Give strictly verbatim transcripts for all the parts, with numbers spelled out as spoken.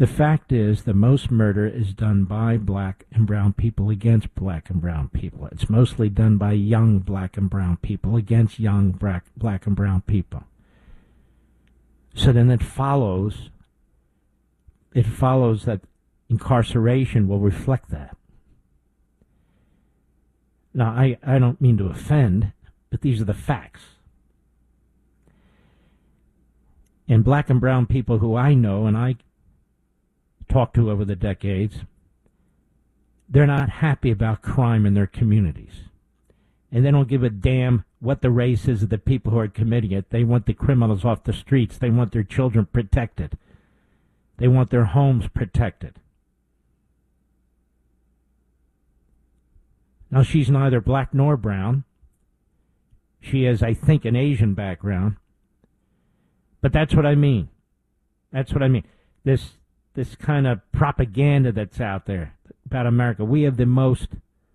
The fact is that most murder is done by black and brown people against black and brown people. It's mostly done by young black and brown people against young black, black and brown people. So then it follows, it follows that incarceration will reflect that. Now, I, I don't mean to offend, but these are the facts. And black and brown people who I know and I talked to over the decades, they're not happy about crime in their communities. And they don't give a damn what the race is of the people who are committing it. They want the criminals off the streets. They want their children protected. They want their homes protected. Now, she's neither black nor brown. She has, I think, an Asian background. But that's what I mean. That's what I mean. This this kind of propaganda that's out there about America. We have the most...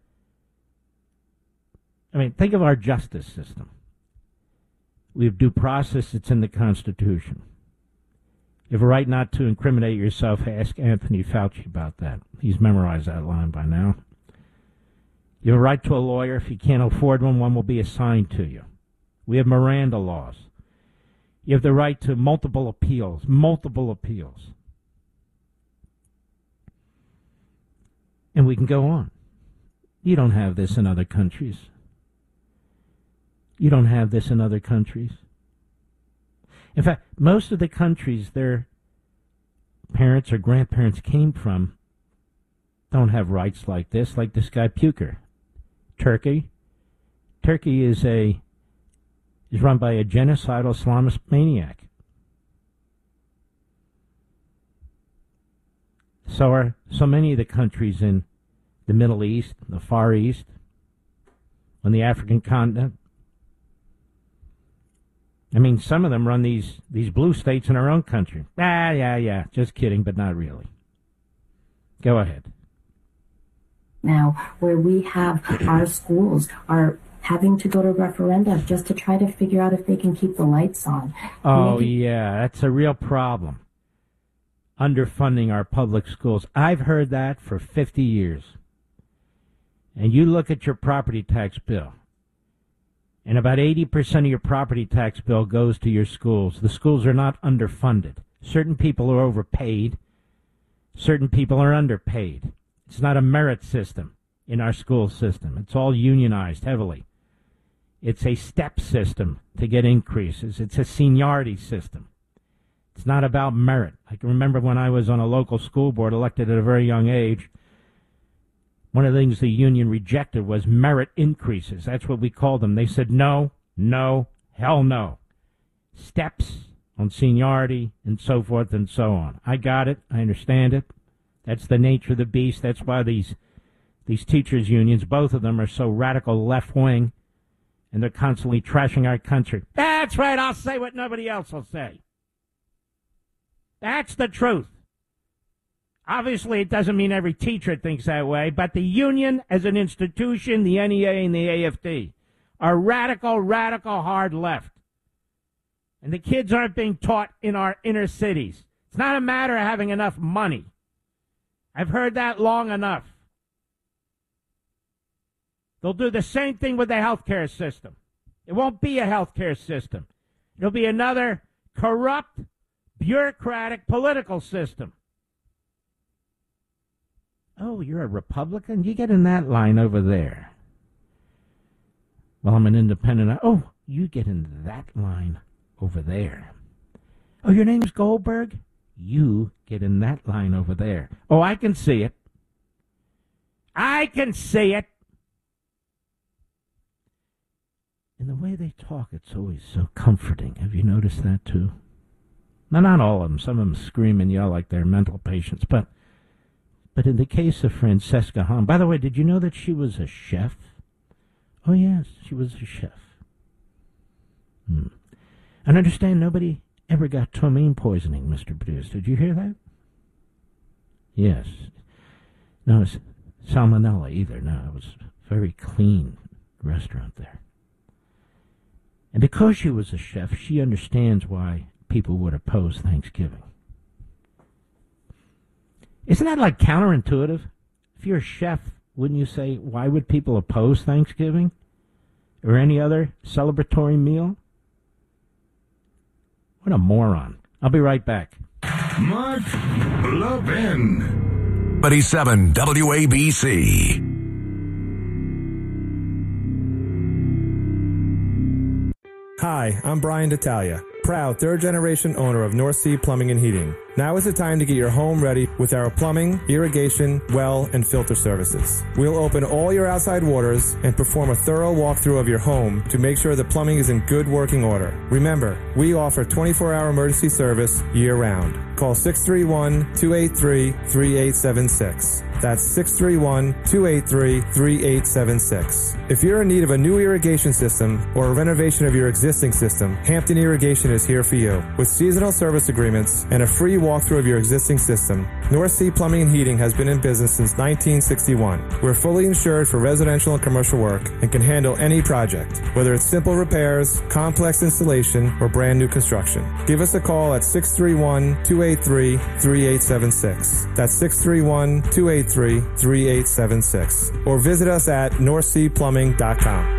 I mean, think of our justice system. We have due process. It's in the Constitution. You have a right not to incriminate yourself. Ask Anthony Fauci about that. He's memorized that line by now. You have a right to a lawyer. If you can't afford one, one will be assigned to you. We have Miranda laws. You have the right to multiple appeals, multiple appeals. And we can go on. You don't have this in other countries. You don't have this in other countries. In fact, most of the countries their parents or grandparents came from don't have rights like this, like this guy Puker. Turkey. Turkey is a is run by a genocidal Islamist maniac. So are so many of the countries in the Middle East, the Far East, on the African continent. I mean, some of them run these, these blue states in our own country. Ah, yeah, yeah, just kidding, but not really. Go ahead. Now, where we have our schools are having to go to referenda just to try to figure out if they can keep the lights on. Oh, yeah, that's a real problem. Underfunding our public schools. I've heard that for fifty years. And you look at your property tax bill, and about eighty percent of your property tax bill goes to your schools. The schools are not underfunded. Certain people are overpaid. Certain people are underpaid. It's not a merit system in our school system. It's all unionized heavily. It's a step system to get increases. It's a seniority system. It's not about merit. I can remember when I was on a local school board, elected at a very young age, one of the things the union rejected was merit increases. That's what we called them. They said no, no, hell no. Steps on seniority and so forth and so on. I got it. I understand it. That's the nature of the beast. That's why these these teachers' unions, both of them, are so radical left-wing, and they're constantly trashing our country. That's right. I'll say what nobody else will say. That's the truth. Obviously, it doesn't mean every teacher thinks that way, but the union as an institution, the N E A and the A F D, are radical, radical hard left. And the kids aren't being taught in our inner cities. It's not a matter of having enough money. I've heard that long enough. They'll do the same thing with the healthcare system. It won't be a healthcare system. It'll be another corrupt, bureaucratic political system. Oh, you're a Republican? You get in that line over there. Well, I'm an independent. Oh, you get in that line over there. Oh, your name's Goldberg? You get in that line over there. Oh, I can see it. I can see it. And the way they talk, it's always so comforting. Have you noticed that, too? Now, not all of them. Some of them scream and yell like they're mental patients. But but in the case of Francesca Hahn, by the way, did you know that she was a chef? Oh, yes, she was a chef. Hmm. And understand nobody ever got ptomaine poisoning, Mister Producer. Did you hear that? Yes. No, it's salmonella either. No, it was a very clean restaurant there. And because she was a chef, she understands why people would oppose Thanksgiving. Isn't that like counterintuitive? If you're a chef, wouldn't you say, why would people oppose Thanksgiving or any other celebratory meal? What a moron. I'll be right back. Mark Levin. eighty-seven W A B C. Hi, I'm Brian D'Italia, proud third-generation owner of North Sea Plumbing and Heating. Now is the time to get your home ready with our plumbing, irrigation, well, and filter services. We'll open all your outside waters and perform a thorough walkthrough of your home to make sure the plumbing is in good working order. Remember, we offer twenty-four hour emergency service year-round. Call six three one, two eight three, three eight seven six. That's six three one, two eight three, three eight seven six. If you're in need of a new irrigation system or a renovation of your existing system, Hampton Irrigation is here for you. With seasonal service agreements and a free walkthrough of your existing system, North Sea Plumbing and Heating has been in business since nineteen sixty-one. We're fully insured for residential and commercial work and can handle any project, whether it's simple repairs, complex installation, or brand new construction. Give us a call at six three one, two eight three, three eight seven six. That's six three one, two eight three, three eight seven six. Or visit us at north sea plumbing dot com.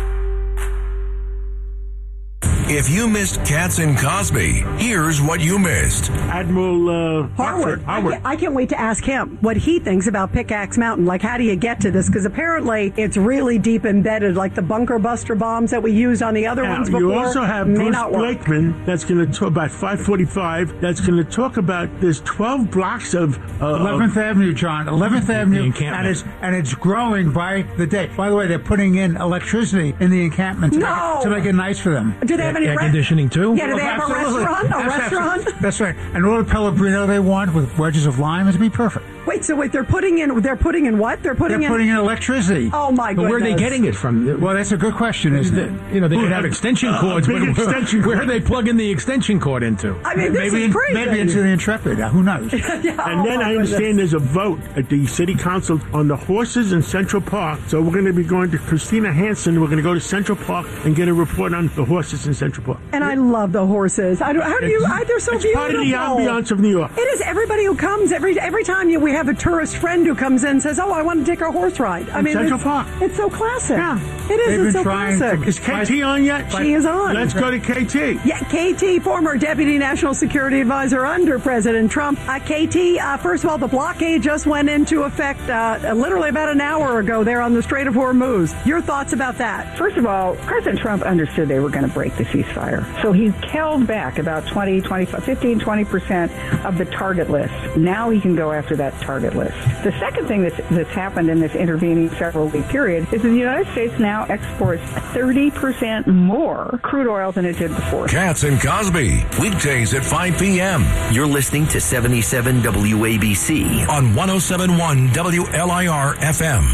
If you missed Katz and Cosby, here's what you missed. Admiral uh, Harwood. Harwood. I, can't, I can't wait to ask him what he thinks about Pickaxe Mountain. Like, how do you get to this? Because apparently it's really deep embedded, like the bunker buster bombs that we used on the other now, ones before. You also have may Bruce not work. Blakeman that's going to talk about five forty-five. That's going to talk about there's twelve blocks of uh, eleventh Avenue, John. eleventh Avenue, encampment. and it's and it's growing by the day. By the way, they're putting in electricity in the encampment to, no. make, it, to make it nice for them. Do they have any air re- conditioning too? Yeah, do they have Absolutely. a restaurant? A That's restaurant? Absolutely. That's right. And all the Pellegrino they want with wedges of lime is be perfect. Wait, so wait, they're putting in, they're putting in what? They're putting They're in... putting in electricity. Oh, my goodness. But where are they getting it from? Well, that's a good question, isn't it? You know, they could have extension cords, big but extension where, where cord. are they plugging the extension cord into? I mean, this maybe is crazy. maybe into the Intrepid. Uh, who knows? yeah, And oh then I understand goodness. there's a vote at the city council on the horses in Central Park. So we're going to be going to Christina Hansen. We're going to go to Central Park and get a report on the horses in Central Park. And I love the horses. I don't, how do you? I, they're so it's beautiful. It's part of the ambiance of New York. It is. Everybody who comes every every time you, we have a tourist friend who comes in and says, "Oh, I want to take a horse ride." I In mean, Central it's, Park. It's so classic. Yeah. It is. They've It's been so trying classic. to- Is K T on yet? She is on. Let's go to K T. Yeah, K T, former Deputy National Security Advisor under President Trump. Uh, K T, uh, first of all, the blockade just went into effect uh, literally about an hour ago there on the Strait of Hormuz. Your thoughts about that? First of all, President Trump understood they were going to break the ceasefire. So he held back about twenty, twenty-five, fifteen, twenty percent of the target list. Now he can go after that target list. The second thing that's, that's happened in this intervening several week period is that the United States now exports thirty percent more crude oil than it did before. Katz and Cosby, weekdays at five p.m. You're listening to seventy-seven W A B C on one oh seven point one W L I R F M.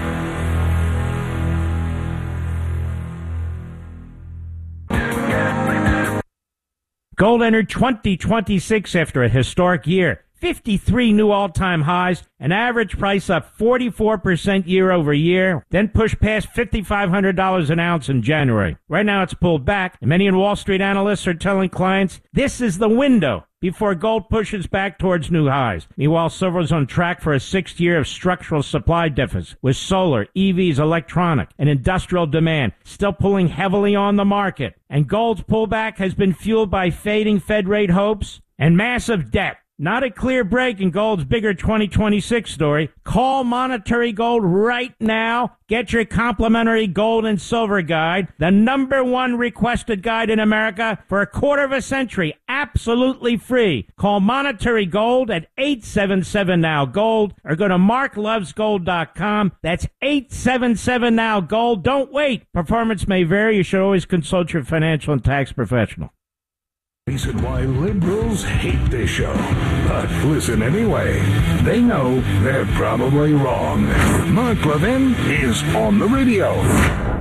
Gold entered twenty twenty-six after a historic year. fifty-three new all-time highs, an average price up forty-four percent year over year, then pushed past five thousand five hundred dollars an ounce in January. Right now it's pulled back, and many Wall Street analysts are telling clients this is the window before gold pushes back towards new highs. Meanwhile, silver is on track for a sixth year of structural supply deficit, with solar, E Vs, electronic, and industrial demand still pulling heavily on the market. And gold's pullback has been fueled by fading Fed rate hopes and massive debt. Not a clear break in gold's bigger twenty twenty-six story. Call Monetary Gold right now. Get your complimentary gold and silver guide, the number one requested guide in America for a quarter of a century, absolutely free. Call Monetary Gold at eight seven seven now gold or go to mark loves gold dot com. That's eight seven seven now gold. Don't wait. Performance may vary. You should always consult your financial and tax professional. Reason why liberals hate this show. But listen anyway. They know they're probably wrong. Mark Levin is on the radio.